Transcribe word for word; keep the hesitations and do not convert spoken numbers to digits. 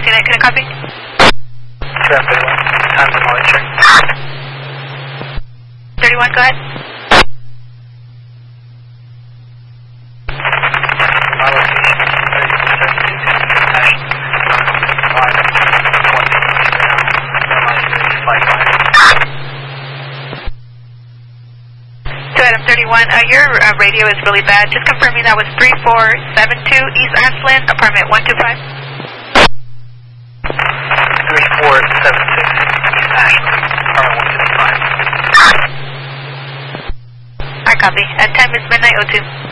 Can I, can I copy? seven thirty-one, time to molly check. thirty-one, go ahead. My location is thirty-seven two two National five one two down, flight line. To Adam thirty-one, uh, your uh, radio is really bad. Just confirming that was three four seven two East Ashland, apartment one two five. three four seven six East Ashland, apartment one two five. I copy. And time is midnight oh two.